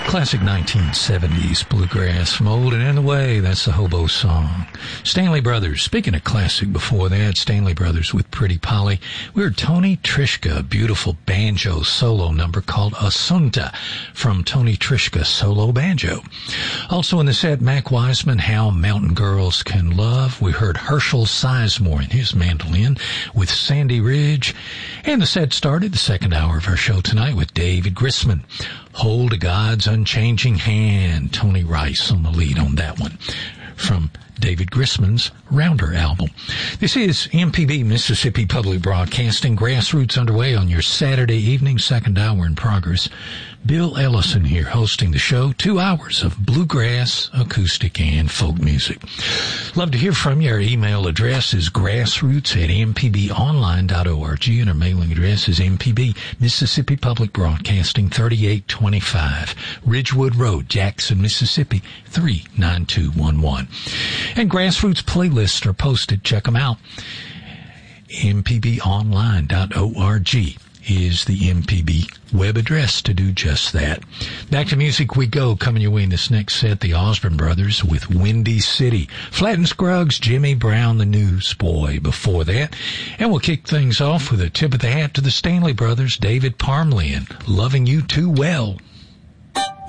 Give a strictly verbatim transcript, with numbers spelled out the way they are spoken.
Classic nineteen seventies bluegrass, Molding in the Way. That's the Hobo Song. Stanley Brothers. Speaking of classic before that, Stanley Brothers with Pretty Polly. We heard Tony Trischka, a beautiful banjo solo number called Assunta from Tony Trischka Solo Banjo. Also in the set, Mac Wiseman, How Mountain Girls Can Love. We heard Herschel Sizemore and his mandolin with Sandy Ridge. And the set started the second hour of our show tonight with David Grisman. Hold God's Unchanging Hand. Tony Rice on the lead on that one from David Grisman's Rounder album. This is M P B Mississippi Public Broadcasting. Grassroots underway on your Saturday evening, second hour in progress. Bill Ellison here hosting the show. Two hours of bluegrass, acoustic, and folk music. Love to hear from you. Our email address is grassroots at m p b online dot org, and our mailing address is M P B Mississippi Public Broadcasting, thirty-eight twenty-five Ridgewood Road, Jackson, Mississippi, three nine two one one. And Grassroots playlists are posted. Check them out. m p b online dot org is the M P B web address to do just that. Back to music we go. Coming your way in this next set, the Osborne Brothers with Windy City. Flatt and Scruggs, Jimmy Brown, the Newsboy before that. And we'll kick things off with a tip of the hat to the Stanley Brothers, David Parmley, and Loving You Too Well.